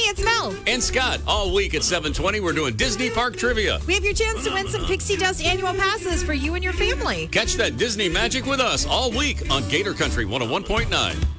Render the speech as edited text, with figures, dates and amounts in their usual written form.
it's Mel. And Scott, all week at 7:20, we're doing Disney Park Trivia. We have your chance to win some Pixie Dust annual passes for you and your family. Catch that Disney magic with us all week on Gator Country 101.9.